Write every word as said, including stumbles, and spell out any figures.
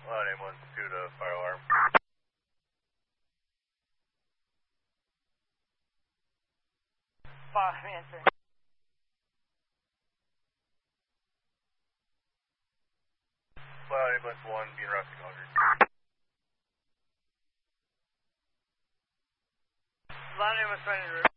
Line ambulance two to fire alarm. Fire answer. Line ambulance one being roughly covered. Line ambulance one.